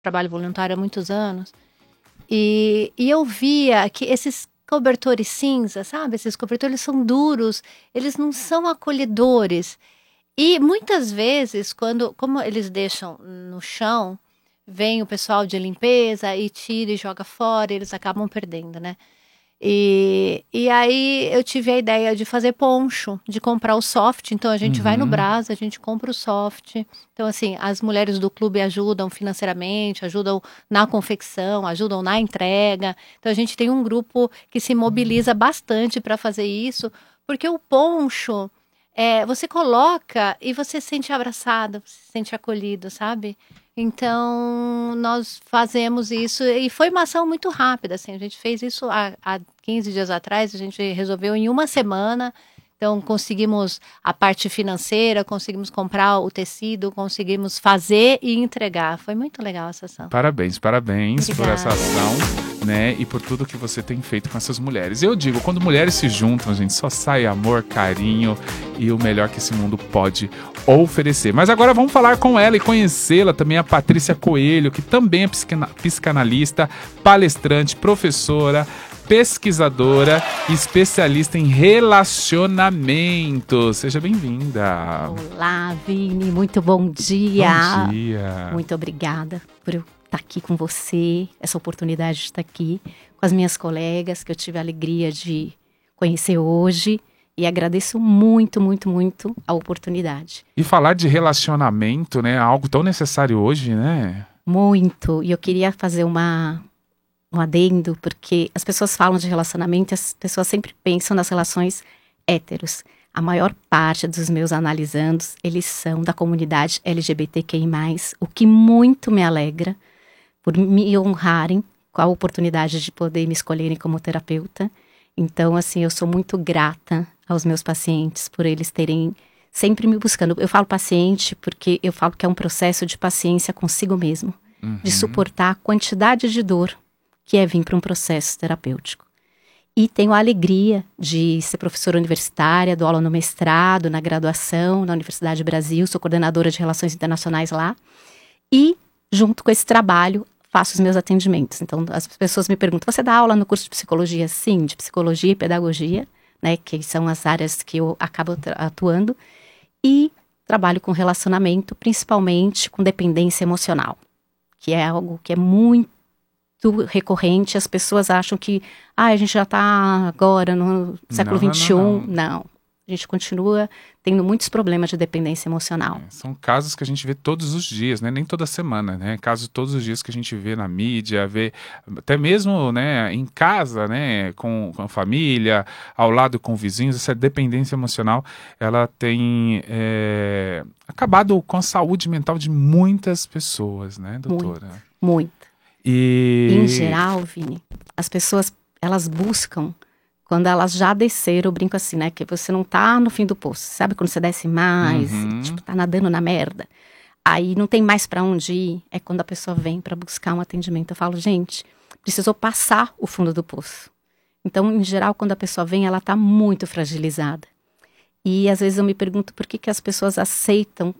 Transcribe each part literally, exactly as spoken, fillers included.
trabalho voluntário há muitos anos. E, e eu via que esses cobertores cinza, sabe? Esses cobertores são duros, eles não são acolhedores. E muitas vezes, quando, como eles deixam no chão, vem o pessoal de limpeza e tira e joga fora, e eles acabam perdendo, né? E, e aí eu tive a ideia de fazer poncho, de comprar o soft. Então a gente Uhum. vai no Brás, a gente compra o soft. Então assim, as mulheres do clube ajudam financeiramente, ajudam na confecção, ajudam na entrega. Então a gente tem um grupo que se mobiliza bastante para fazer isso, porque o poncho, é, você coloca e você se sente abraçado, se sente acolhido, sabe? Então, nós fazemos isso, e foi uma ação muito rápida, assim, a gente fez isso há, há quinze dias atrás, a gente resolveu em uma semana, então conseguimos a parte financeira, conseguimos comprar o tecido, conseguimos fazer e entregar, foi muito legal essa ação. Parabéns, parabéns Obrigada. por essa ação, né, e por tudo que você tem feito com essas mulheres. Eu digo, quando mulheres se juntam, gente, só sai amor, carinho e o melhor que esse mundo pode oferecer. Mas agora vamos falar com ela e conhecê-la também, a Patrícia Coelho, que também é psiquina- psicanalista, palestrante, professora, pesquisadora e especialista em relacionamento. Seja bem-vinda. Olá, Vini, muito bom dia. Bom dia. Muito obrigada por eu estar aqui com você, essa oportunidade de estar aqui com as minhas colegas, que eu tive a alegria de conhecer hoje. E agradeço muito, muito, muito a oportunidade. E falar de relacionamento, né, é algo tão necessário hoje, né? Muito. E eu queria fazer uma... um adendo, porque as pessoas falam de relacionamento e as pessoas sempre pensam nas relações héteros. A maior parte dos meus analisandos, eles são da comunidade L G B T Q I mais, o que muito me alegra por me honrarem com a oportunidade de poder me escolherem como terapeuta. Então, assim, eu sou muito grata aos meus pacientes por eles terem sempre me buscando. Eu falo paciente porque eu falo que é um processo de paciência consigo mesmo, Uhum. de suportar a quantidade de dor que é vir para um processo terapêutico. E tenho a alegria de ser professora universitária, dou aula no mestrado, na graduação, na Universidade do Brasil, sou coordenadora de Relações Internacionais lá. E, junto com esse trabalho, faço os meus atendimentos. Então, as pessoas me perguntam, você dá aula no curso de psicologia? Sim, de psicologia e pedagogia, né, que são as áreas que eu acabo atuando. E trabalho com relacionamento, principalmente com dependência emocional, que é algo que é muito recorrente. As pessoas acham que ah, a gente já está agora no século Não, não, vinte e um. não, Não, não. a gente continua tendo muitos problemas de dependência emocional. É, são casos que a gente vê todos os dias, né? Nem toda semana, né? Casos todos os dias que a gente vê na mídia, vê até mesmo, né, em casa, né, com, com a família, ao lado com vizinhos. Essa dependência emocional, ela tem é, acabado com a saúde mental de muitas pessoas, né, doutora? Muito, muito. E... Em geral, Vini, as pessoas, elas buscam quando elas já desceram, eu brinco assim, né? Que você não tá no fim do poço. Sabe quando você desce mais, Uhum. tipo, tá nadando na merda. Aí não tem mais pra onde ir. É quando a pessoa vem pra buscar um atendimento. Eu falo, gente, precisou passar o fundo do poço. Então, em geral, quando a pessoa vem, ela tá muito fragilizada. E às vezes eu me pergunto por que que as pessoas aceitam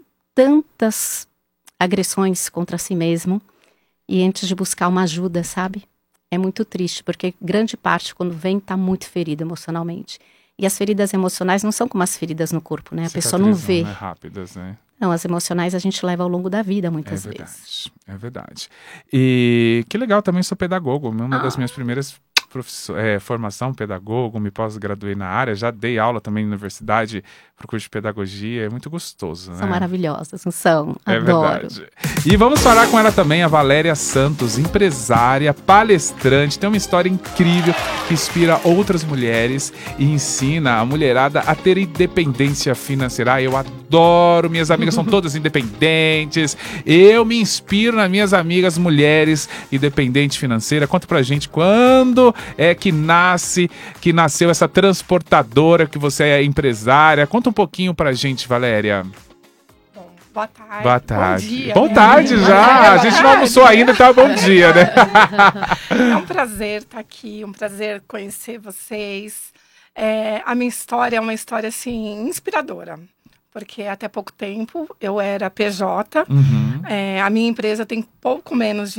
tantas agressões contra si mesmo e antes de buscar uma ajuda, sabe? É muito triste, porque grande parte, quando vem, tá muito ferida emocionalmente. E as feridas emocionais não são como as feridas no corpo, né? A pessoa não vê. Né? Rápidas, né? Não, as emocionais a gente leva ao longo da vida, muitas é verdade, vezes. É verdade. E que legal, também sou pedagogo. Uma Ah. das minhas primeiras profissões, é, formação pedagogo, me pós-graduei na área, já dei aula também na universidade para o curso de pedagogia, é muito gostoso, né? São maravilhosas, não são? É Adoro. verdade. E vamos falar com ela também, a Valéria Santos, empresária, palestrante, tem uma história incrível que inspira outras mulheres e ensina a mulherada a ter independência financeira. Ah, eu adoro, minhas amigas são todas independentes, eu me inspiro nas minhas amigas mulheres independentes financeiras. Conta pra gente quando é que nasce, que nasceu essa transportadora, que você é empresária. Conta um pouquinho pra gente, Valéria. Boa tarde. Boa tarde. Bom dia. Boa né? tarde Boa já. tarde, A boa gente não tarde. almoçou ainda, então bom dia, né? É um prazer estar aqui, um prazer conhecer vocês. É, a minha história é uma história, assim, inspiradora. porque até pouco tempo eu era P J. Uhum. É, a minha empresa tem pouco menos de